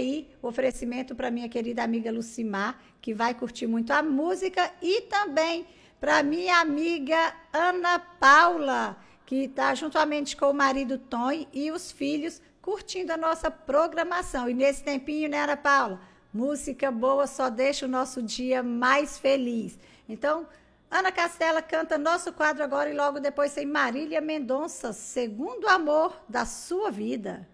aí o oferecimento para minha querida amiga Lucimar, que vai curtir muito a música, e também para minha amiga Ana Paula, que está juntamente com o marido Tom e os filhos curtindo a nossa programação. E nesse tempinho, né, Ana Paula? Música boa só deixa o nosso dia mais feliz. Então, Ana Castela canta nosso quadro agora e logo depois tem Marília Mendonça, Segundo Amor da Sua Vida.